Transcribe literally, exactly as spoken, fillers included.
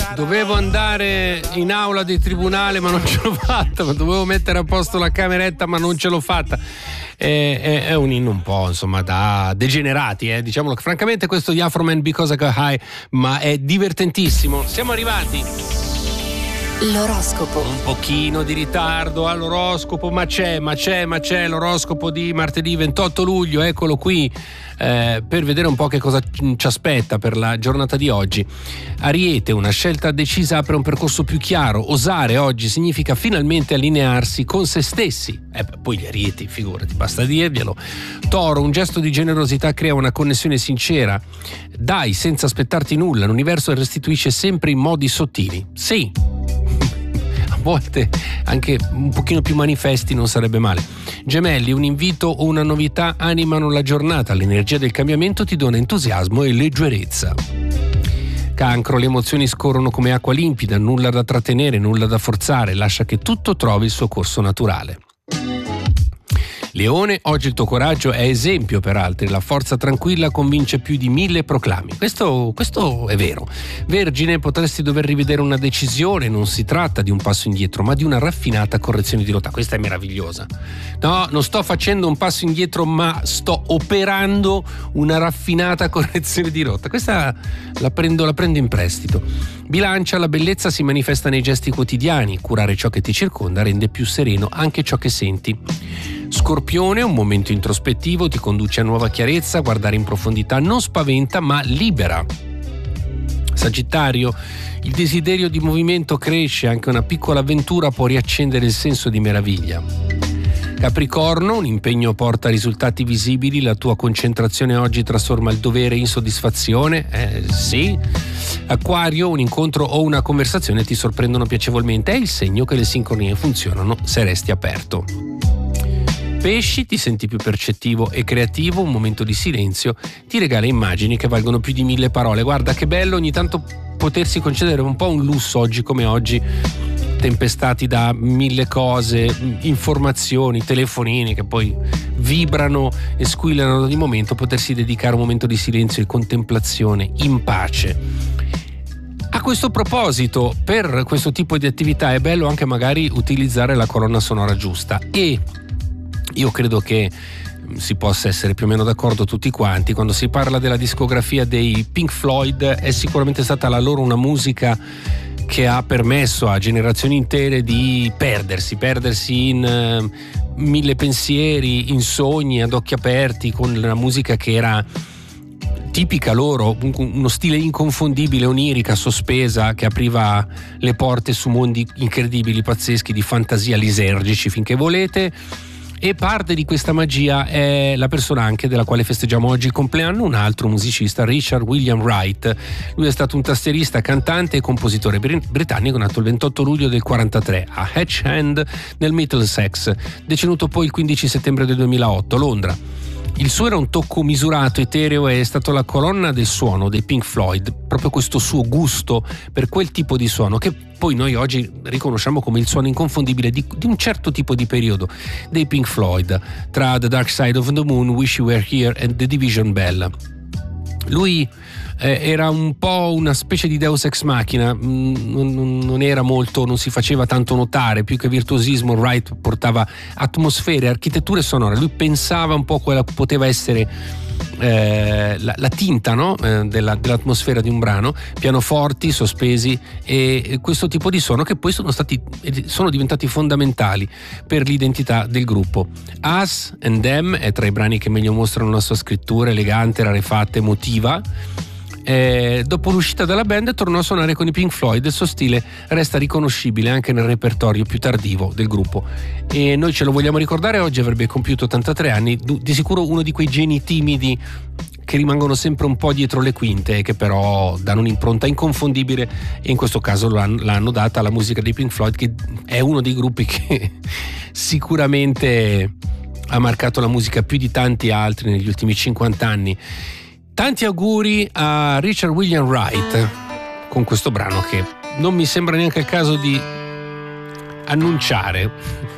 Dovevo andare in aula di tribunale ma non ce l'ho fatta, ma dovevo mettere a posto la cameretta ma non ce l'ho fatta. È, è, è un inno un po' insomma da degenerati, eh? Diciamolo francamente, questo di Afro Man Because I Got High, ma è divertentissimo. Siamo arrivati. L'oroscopo. Un pochino di ritardo all'oroscopo, ma c'è, ma c'è, ma c'è l'oroscopo di martedì ventotto luglio, eccolo qui, eh, per vedere un po' che cosa ci aspetta per la giornata di oggi. Ariete, una scelta decisa apre un percorso più chiaro. Osare oggi significa finalmente allinearsi con se stessi. Eh, poi gli Arieti, figurati, basta dirglielo. Toro, un gesto di generosità crea una connessione sincera. Dai senza aspettarti nulla, l'universo restituisce sempre in modi sottili. Sì. A volte anche un pochino più manifesti non sarebbe male. Gemelli, un invito o una novità animano la giornata, l'energia del cambiamento ti dona entusiasmo e leggerezza. Cancro, le emozioni scorrono come acqua limpida, nulla da trattenere, nulla da forzare, lascia che tutto trovi il suo corso naturale. Leone, oggi il tuo coraggio è esempio per altri, la forza tranquilla convince più di mille proclami. Questo, questo è vero. Vergine, potresti dover rivedere una decisione, non si tratta di un passo indietro, ma di una raffinata correzione di rotta. Questa è meravigliosa. No, non sto facendo un passo indietro, ma sto operando una raffinata correzione di rotta. Questa la prendo, la prendo in prestito. Bilancia, la bellezza si manifesta nei gesti quotidiani, curare ciò che ti circonda rende più sereno anche ciò che senti. Scorpione, un momento introspettivo ti conduce a nuova chiarezza, guardare in profondità non spaventa ma libera. Sagittario, il desiderio di movimento cresce, anche una piccola avventura può riaccendere il senso di meraviglia. Capricorno, un impegno porta risultati visibili, la tua concentrazione oggi trasforma il dovere in soddisfazione, eh, sì. Acquario, un incontro o una conversazione ti sorprendono piacevolmente, è il segno che le sincronie funzionano se resti aperto. Pesci, ti senti più percettivo e creativo, un momento di silenzio ti regala immagini che valgono più di mille parole. Guarda che bello ogni tanto potersi concedere un po' un lusso oggi come oggi, tempestati da mille cose, informazioni, telefonini che poi vibrano e squillano ad ogni momento, potersi dedicare un momento di silenzio e contemplazione in pace. A questo proposito, per questo tipo di attività è bello anche magari utilizzare la colonna sonora giusta, e io credo che si possa essere più o meno d'accordo tutti quanti quando si parla della discografia dei Pink Floyd. È sicuramente stata la loro una musica che ha permesso a generazioni intere di perdersi, perdersi in uh, mille pensieri, in sogni ad occhi aperti, con la musica che era tipica loro, uno stile inconfondibile, onirica, sospesa, che apriva le porte su mondi incredibili, pazzeschi, di fantasia, lisergici finché volete. E parte di questa magia è la persona anche della quale festeggiamo oggi il compleanno, un altro musicista, Richard William Wright. Lui è stato un tastierista, cantante e compositore britannico, nato il ventotto luglio del quarantatré a Hedge End nel Middlesex, deceduto poi il quindici settembre del duemilaotto a Londra. Il suo era un tocco misurato, etereo, e è stato la colonna del suono dei Pink Floyd, proprio questo suo gusto per quel tipo di suono che poi noi oggi riconosciamo come il suono inconfondibile di, di un certo tipo di periodo dei Pink Floyd, tra The Dark Side of the Moon, Wish You Were Here e The Division Bell. Lui eh, era un po' una specie di deus ex machina, non, non era molto, non si faceva tanto notare, più che virtuosismo Wright portava atmosfere, architetture sonore. Lui pensava un po' quella che poteva essere eh, la, la tinta, no? eh, della, dell'atmosfera di un brano, pianoforti sospesi e, e questo tipo di suono che poi sono stati sono diventati fondamentali per l'identità del gruppo. Us and Them è tra i brani che meglio mostrano la sua scrittura elegante, rarefatta, emotiva. Eh, dopo l'uscita dalla band tornò a suonare con i Pink Floyd e il suo stile resta riconoscibile anche nel repertorio più tardivo del gruppo, e noi ce lo vogliamo ricordare. Oggi avrebbe compiuto ottantatré anni, di sicuro uno di quei geni timidi che rimangono sempre un po' dietro le quinte e che però danno un'impronta inconfondibile, e in questo caso l'hanno, l'hanno data alla musica dei Pink Floyd, che è uno dei gruppi che sicuramente ha marcato la musica più di tanti altri negli ultimi cinquanta anni. Tanti auguri a Richard William Wright con questo brano che non mi sembra neanche il caso di annunciare,